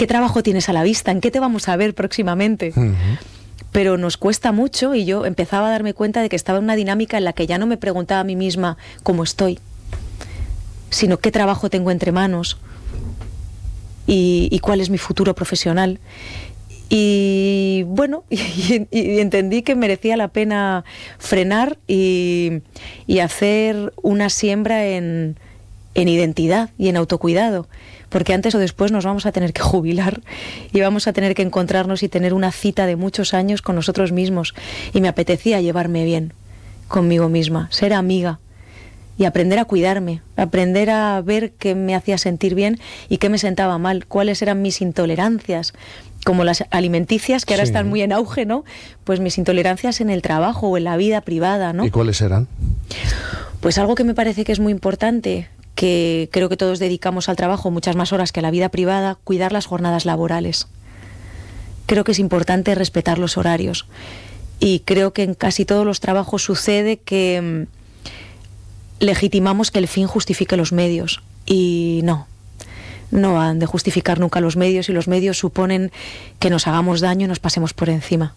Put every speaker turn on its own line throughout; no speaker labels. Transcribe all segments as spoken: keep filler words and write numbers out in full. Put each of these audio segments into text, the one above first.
¿qué trabajo tienes a la vista? ¿En qué te vamos a ver próximamente? Uh-huh. Pero nos cuesta mucho y yo empezaba a darme cuenta de que estaba en una dinámica en la que ya no me preguntaba a mí misma cómo estoy, sino qué trabajo tengo entre manos y, y cuál es mi futuro profesional. Y bueno, y, y entendí que merecía la pena frenar y, y hacer una siembra en, en identidad y en autocuidado, porque antes o después nos vamos a tener que jubilar y vamos a tener que encontrarnos y tener una cita de muchos años con nosotros mismos. Y me apetecía llevarme bien conmigo misma, ser amiga y aprender a cuidarme, aprender a ver qué me hacía sentir bien y qué me sentaba mal, cuáles eran mis intolerancias, como las alimenticias, que ahora sí. están muy en auge, ¿no? Pues mis intolerancias en el trabajo o en la vida privada, ¿no?
¿Y cuáles eran?
Pues algo que me parece que es muy importante, que creo que todos dedicamos al trabajo muchas más horas que a la vida privada, cuidar las jornadas laborales. Creo que es importante respetar los horarios. Y creo que en casi todos los trabajos sucede que mmm, legitimamos que el fin justifique los medios. Y no. No han de justificar nunca los medios, y los medios suponen que nos hagamos daño y nos pasemos por encima.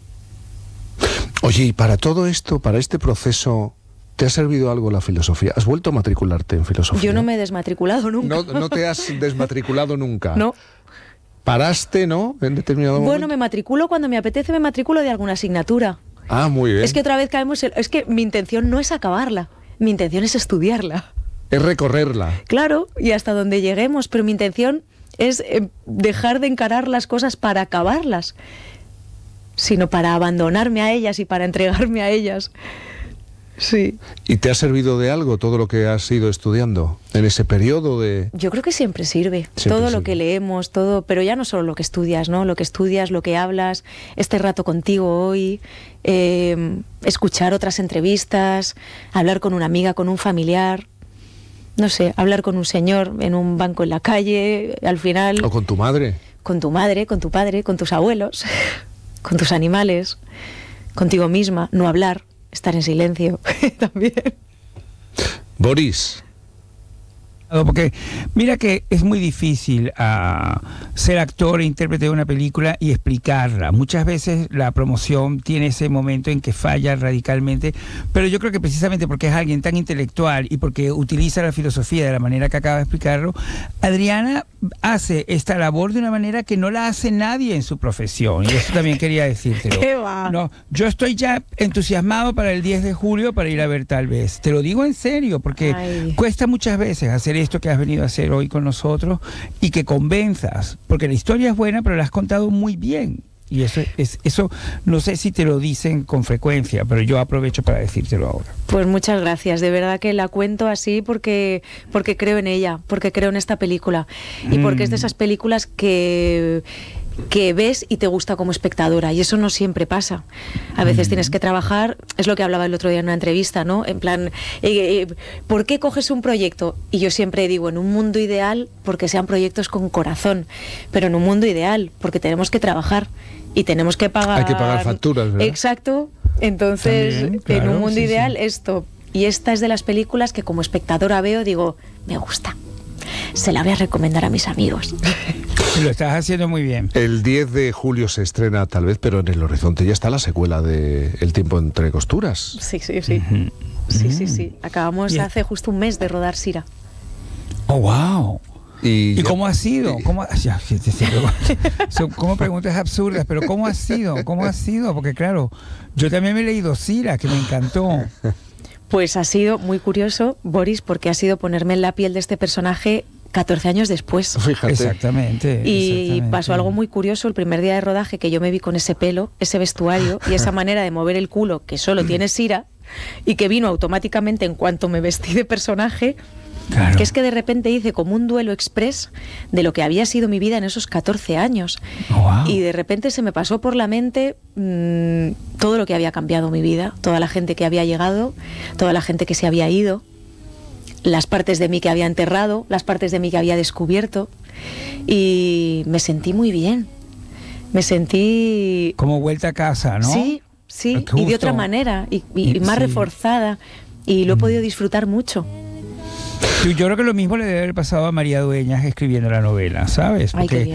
Oye, y para todo esto, para este proceso, ¿te ha servido algo la filosofía? ¿Has vuelto a matricularte en filosofía?
Yo no me he desmatriculado nunca.
¿No, no te has desmatriculado nunca?
No.
¿Paraste, no? En determinado momento.
Bueno, me matriculo cuando me apetece, me matriculo de alguna asignatura.
Ah, muy bien.
Es que otra vez caemos en... Es que mi intención no es acabarla, mi intención es estudiarla.
Es recorrerla.
Claro, y hasta donde lleguemos, pero mi intención es eh, dejar de encarar las cosas para acabarlas, sino para abandonarme a ellas y para entregarme a ellas. Sí.
¿Y te ha servido de algo todo lo que has ido estudiando en ese periodo de...?
Yo creo que siempre sirve,
siempre
todo
sirve.
Lo que leemos, todo, pero ya no solo lo que estudias, ¿no? Lo que estudias, lo que hablas, este rato contigo hoy, eh, escuchar otras entrevistas, hablar con una amiga, con un familiar... No sé, hablar con un señor en un banco en la calle, al final...
¿O con tu madre?
Con tu madre, con tu padre, con tus abuelos, con tus animales, contigo misma, no hablar, estar en silencio también.
Boris.
Porque mira que es muy difícil uh, ser actor e intérprete de una película y explicarla. Muchas veces la promoción tiene ese momento en que falla radicalmente, pero yo creo que precisamente porque es alguien tan intelectual y porque utiliza la filosofía de la manera que acaba de explicarlo, Adriana hace esta labor de una manera que no la hace nadie en su profesión, y eso también quería decírtelo.
¿Qué va?
No, yo estoy ya entusiasmado para el diez de julio para ir a ver Tal vez. Te lo digo en serio, porque
Ay.
cuesta muchas veces hacer esto que has venido a hacer hoy con nosotros y que convenzas, porque la historia es buena, pero la has contado muy bien. Y eso, es, eso no sé si te lo dicen con frecuencia, pero yo aprovecho para decírtelo ahora.
Pues muchas gracias, de verdad que la cuento así porque, porque creo en ella, porque creo en esta película y porque mm. es de esas películas que... que ves y te gusta como espectadora, y eso no siempre pasa. A veces mm. tienes que trabajar, es lo que hablaba el otro día en una entrevista, ¿no? En plan, eh, eh, ¿por qué coges un proyecto? Y yo siempre digo, en un mundo ideal, porque sean proyectos con corazón, pero en un mundo ideal, porque tenemos que trabajar y tenemos que pagar...
Hay que pagar facturas, ¿verdad?
Exacto. Entonces,
También, claro,
en un mundo
sí,
ideal,
sí.
esto. Y esta es de las películas que como espectadora veo, digo, me gusta. Se la voy a recomendar a mis amigos.
Lo estás haciendo muy bien.
El diez de julio se estrena Tal vez, pero en el horizonte ya está la secuela de El tiempo entre costuras.
Sí, sí, sí.
Uh-huh.
Sí, sí, sí. Acabamos
Bien.
hace justo un mes de rodar Sira.
Oh, wow.
¿Y,
¿Y
ya,
cómo ha sido? ¿Cómo, ya, son como preguntas absurdas, pero ¿cómo ha sido? ¿Cómo ha sido? Porque claro, yo también me he leído Sira, que me encantó.
Pues ha sido muy curioso, Boris, porque ha sido ponerme en la piel de este personaje catorce años después.
Fíjate.
Exactamente.
Y
exactamente.
pasó algo muy curioso el primer día de rodaje, que yo me vi con ese pelo, ese vestuario y esa manera de mover el culo que solo tiene Sira, y que vino automáticamente en cuanto me vestí de personaje.
Claro.
Que es que de repente hice como un duelo express de lo que había sido mi vida en esos catorce años.
Oh, wow.
Y de repente se me pasó por la mente mmm, todo lo que había cambiado mi vida, toda la gente que había llegado, toda la gente que se había ido, las partes de mí que había enterrado, las partes de mí que había descubierto, y me sentí muy bien. Me sentí...
Como vuelta a casa, ¿no?
Sí, sí,
Justo.
y de otra manera, y, y, y más
sí.
reforzada, y lo he podido disfrutar mucho.
Yo creo que lo mismo le debe haber pasado a María Dueñas escribiendo la novela, ¿sabes?
Ay, qué bien.